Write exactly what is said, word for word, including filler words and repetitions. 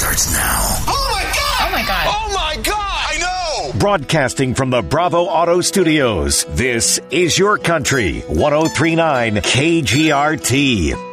starts now. Oh, my God! Oh, my God. Oh, my God! I know! Broadcasting from the Bravo Auto Studios, this is Your Country, one oh three point nine K G R T.